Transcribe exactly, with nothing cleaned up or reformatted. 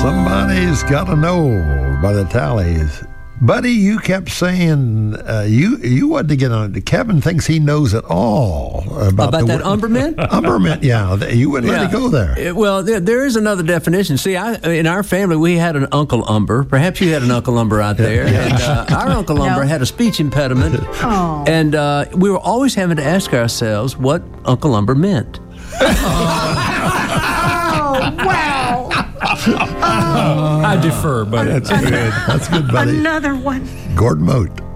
Somebody's got to know by the tallies. Buddy, you kept saying uh, you you wanted to get on. Kevin thinks he knows it all about, about the that word, umberment. Umberment, yeah. You wouldn't yeah. let it go there. It, well, there, there is another definition. See, I, in our family, we had an Uncle Umber. Perhaps you had an Uncle Umber out there. Yeah. And, uh, our Uncle Umber No. had a speech impediment, Oh. and uh, we were always having to ask ourselves what Uncle Umber meant. Oh, wow. I defer, but That's good. That's good, buddy. Another one. Gordon Mote.